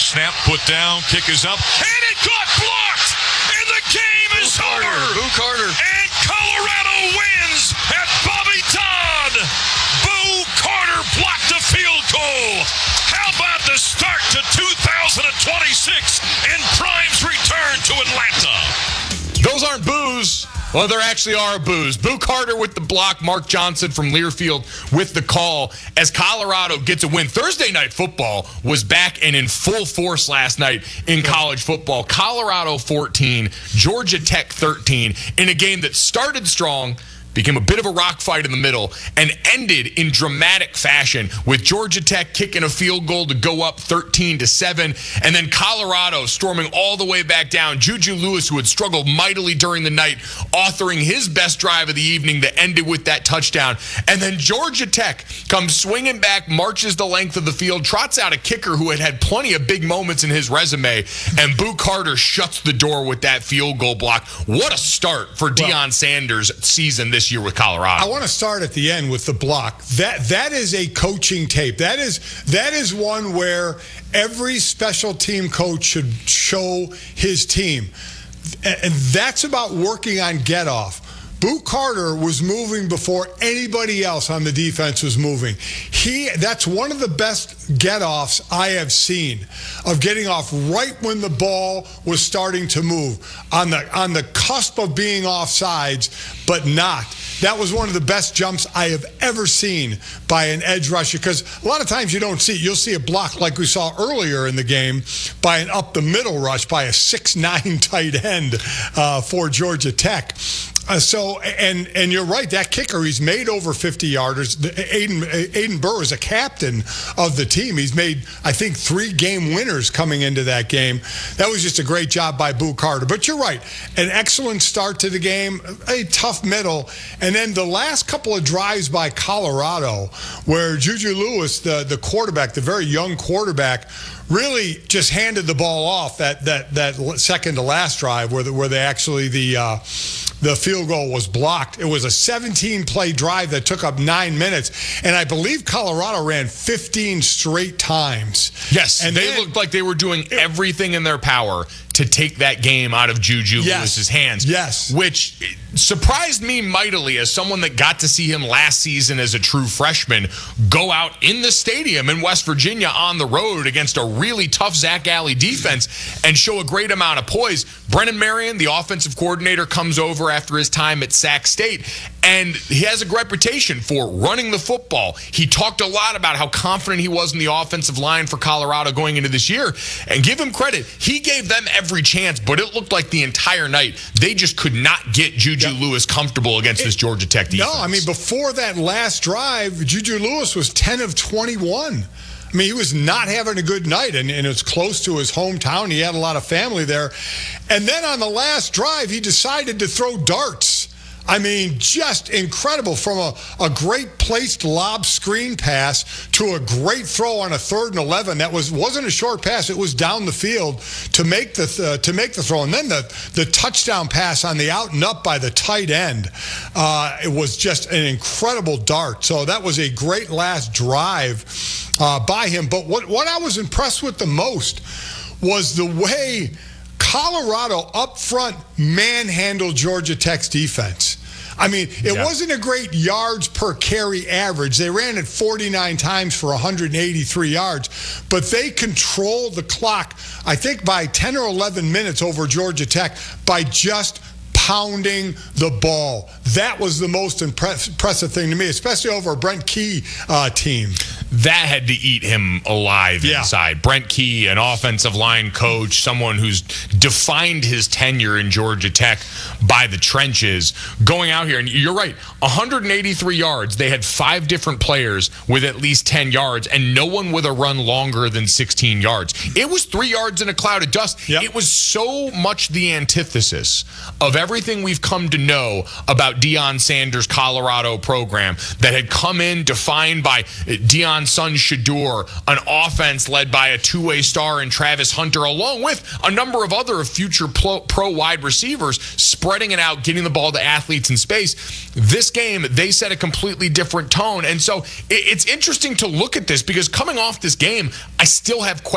snap, put down, kick is up, and it got blocked! And the game is over! Boo Carter. And Colorado wins at Bobby Todd! Boo Carter blocked the field goal! How about the start to 2026 and Prime's return to Atlanta? Those aren't boos. Well, there actually are boos. Boo Carter with the block, Mark Johnson from Learfield with the call as Colorado gets a win. Thursday Night Football was back and in full force last night in college football. Colorado 14, Georgia Tech 13 in a game that started strong, became a bit of a rock fight in the middle, and ended in dramatic fashion with Georgia Tech kicking a field goal to go up 13-7, and then Colorado storming all the way back down. Juju Lewis, who had struggled mightily during the night, authoring his best drive of the evening that ended with that touchdown. And then Georgia Tech comes swinging back, marches the length of the field, trots out a kicker who had had plenty of big moments in his resume, and Boo Carter shuts the door with that field goal block. What a start for Deion Sanders' season this year with Colorado. I want to start at the end with the block. That is a coaching tape. That is one where every special team coach should show his team. And that's about working on get off. Boo Carter was moving before anybody else on the defense was moving. That's one of the best get-offs I have seen, of getting off right when the ball was starting to move, on the cusp of being offsides, but not. That was one of the best jumps I have ever seen by an edge rusher, because a lot of times you don't see it. You'll see a block like we saw earlier in the game by an up-the-middle rush by a 6'9" tight end for Georgia Tech. And you're right, that kicker, he's made over 50 yarders. Aiden Burr is a captain of the team. He's made, I think, 3 game winners coming into that game. That was just a great job by Boo Carter. But you're right, an excellent start to the game, a tough middle, and then the last couple of drives by Colorado, where Juju Lewis, the quarterback, the very young quarterback, really just handed the ball off that second to last drive where they actually the field goal was blocked. It was a 17-play drive that took up 9 minutes, and I believe Colorado ran 15 straight times. Yes, and they looked like they were doing everything in their power to take that game out of Juju Lewis's hands. Yes. Which surprised me mightily as someone that got to see him last season as a true freshman go out in the stadium in West Virginia on the road against a really tough Zach Alley defense and show a great amount of poise. Brennan Marion, the offensive coordinator, comes over after his time at Sac State, and he has a reputation for running the football. He talked a lot about how confident he was in the offensive line for Colorado going into this year, and give him credit. He gave them every chance, but it looked like the entire night they just could not get Juju Lewis comfortable against this Georgia Tech defense. No, I mean, before that last drive, Juju Lewis was 10 of 21. I mean, he was not having a good night, and it was close to his hometown. He had a lot of family there. And then on the last drive, he decided to throw darts. I mean, just incredible, from a great placed lob screen pass to a great throw on a 3rd and 11. That wasn't a short pass; it was down the field to make the throw, and then the touchdown pass on the out and up by the tight end. It was just an incredible dart. So that was a great last drive by him. But what I was impressed with the most was the way Colorado up front manhandled Georgia Tech's defense. I mean, it wasn't a great yards per carry average. They ran it 49 times for 183 yards, but they controlled the clock, I think, by 10 or 11 minutes over Georgia Tech by just pounding the ball. That was the most impressive thing to me, especially over a Brent Key team. That had to eat him alive inside. Brent Key, an offensive line coach, someone who's defined his tenure in Georgia Tech by the trenches, going out here. And you're right, 183 yards. They had 5 different players with at least 10 yards, and no one with a run longer than 16 yards. It was 3 yards in a cloud of dust. It was so much the antithesis of everything we've come to know about Deion Sanders' Colorado program that had come in defined by Deion's son Shedeur, an offense led by a two-way star in Travis Hunter, along with a number of other future pro wide receivers, spreading it out, getting the ball to athletes in space. This game, they set a completely different tone. And so it's interesting to look at this, because coming off this game, I still have questions